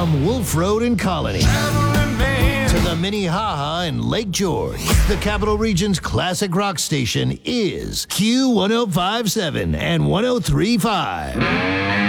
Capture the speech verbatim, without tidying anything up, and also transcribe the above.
From Wolf Road in Colony to the Minnehaha in Lake George, the Capital Region's classic rock station is Q one oh five point seven and one oh three point five.